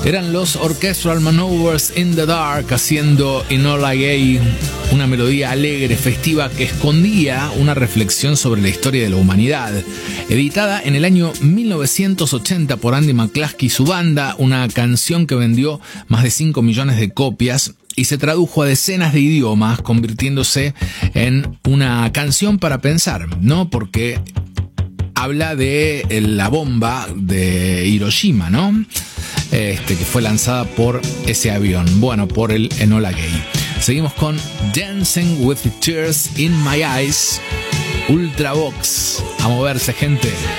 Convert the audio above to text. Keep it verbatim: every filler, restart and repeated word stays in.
Eran los Orchestral Maneuvers in the Dark haciendo Enola Gay, una melodía alegre, festiva que escondía una reflexión sobre la historia de la humanidad. Editada en el año mil novecientos ochenta por Andy McCluskey y su banda, una canción que vendió más de cinco millones de copias y se tradujo a decenas de idiomas, convirtiéndose en una canción para pensar, ¿no? Porque habla de la bomba de Hiroshima, ¿no? Este, que fue lanzada por ese avión, bueno, por el Enola Gay. Seguimos con Dancing with Tears in My Eyes, Ultravox. A moverse, gente.